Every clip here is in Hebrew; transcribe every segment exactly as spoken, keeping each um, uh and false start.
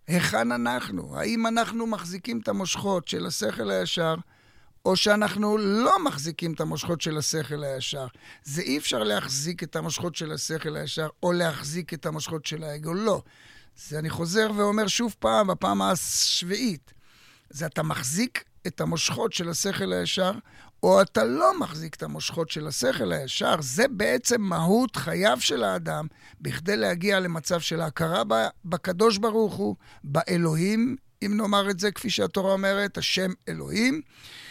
היכן אנחנו? האם אנחנו מחזיקים את המושכות של השכל הישר, או שאנחנו לא מחזיקים את המושכות של השכל הישר? זה אי אפשר להחזיק את המושכות של השכל הישר, או להחזיק את המושכות של האגו, לא. זה אני חוזר ואומר שוב פעם, בפעם השביעית. זה אתה מחזיק את המושכות של השכל הישר, או אתה לא מחזיק את המושכות של השכל הישר. זה בעצם מהות חייו של האדם, בכדי להגיע למצב של ההכרה בקדוש ברוך הוא, באלוהים, אם נאמר את זה כפי שהתורה אומרת, השם אלוהים,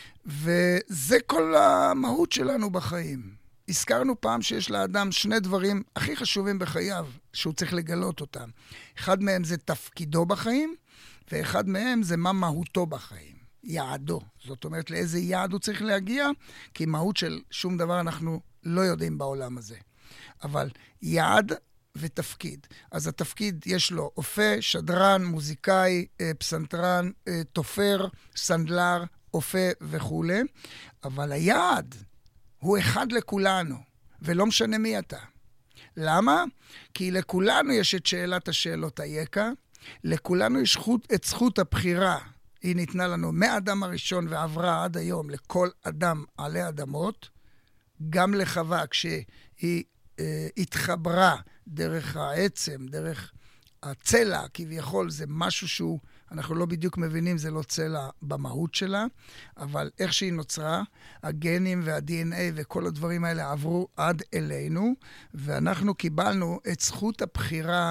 וזה כל המהות שלנו בחיים. הזכרנו פעם שיש לאדם שני דברים הכי חשובים בחייו, שהוא צריך לגלות אותם. אחד מהם זה תפקידו בחיים, ואחד מהם זה מה מהותו בחיים. יעדו. זאת אומרת, לאיזה יעד הוא צריך להגיע, כי מהות של שום דבר אנחנו לא יודעים בעולם הזה. אבל יעד ותפקיד. אז התפקיד יש לו אופה, שדרן, מוזיקאי, פסנתרן, תופר, סנדלר, אופה וכו'. אבל היעד הוא אחד לכולנו, ולא משנה מי אתה. למה? כי לכולנו יש את שאלת השאלות היקה, לכולנו יש זכות, את זכות הבחירה. היא ניתנה לנו מהאדם הראשון ועברה עד היום לכל אדם עלי אדמות, גם לחווה כשהיא אה, התחברה דרך העצם, דרך הצלע, כביכול זה משהו שהוא, אנחנו לא בדיוק מבינים, זה לא צלע במהות שלה, אבל איך שהיא נוצרה, הגנים וה-די אן איי וכל הדברים האלה עברו עד אלינו, ואנחנו קיבלנו את זכות הבחירה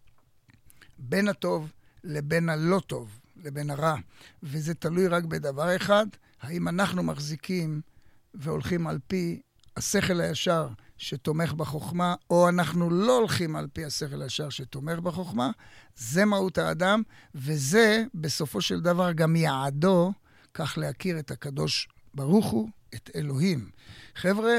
בין הטוב לבין הלא טוב. לבין הרע, וזה תלוי רק בדבר אחד, האם אנחנו מחזיקים והולכים על פי השכל הישר שתומך בחוכמה, או אנחנו לא הולכים על פי השכל הישר שתומך בחוכמה. זה מהות האדם, וזה בסופו של דבר גם יעדו, כך להכיר את הקדוש ברוך הוא, את אלוהים. חבר'ה,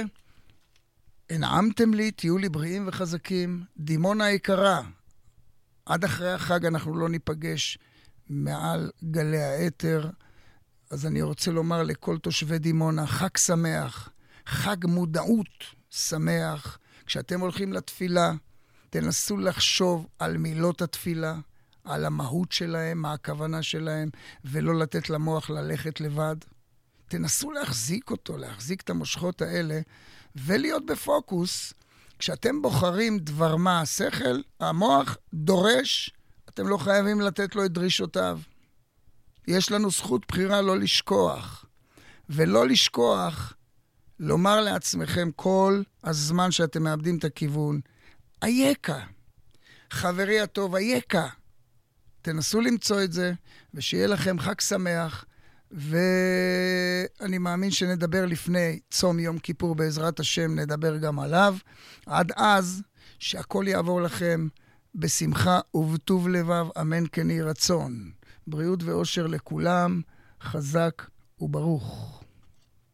הנעמתם לי, תהיו לי בריאים וחזקים, דימונה היקרה, עד אחרי החג אנחנו לא ניפגש, מעל גלי האתר. אז אני רוצה לומר לכל תושבי דימונה, חג שמח, חג מודעות שמח. כשאתם הולכים לתפילה, תנסו לחשוב על מילות התפילה, על המהות שלהם, מה הכוונה שלהם, ולא לתת למוח ללכת לבד. תנסו להחזיק אותו, להחזיק את המושכות האלה, ולהיות בפוקוס. כשאתם בוחרים דבר מה, השכל, המוח דורש, אתם לא חייבים לתת לו את דרישותיו. יש לנו זכות בחירה לא לשכוח. ולא לשכוח, לומר לעצמכם כל הזמן שאתם מאבדים את הכיוון, איקה. חברי הטוב, איקה. תנסו למצוא את זה, ושיהיה לכם חג שמח, ואני מאמין שנדבר לפני צום יום כיפור בעזרת השם, נדבר גם עליו. עד אז, שהכל יעבור לכם, בשמחה ובטוב לבב, אמן כן יהי רצון. בריאות ואושר לכולם, חזק וברוך.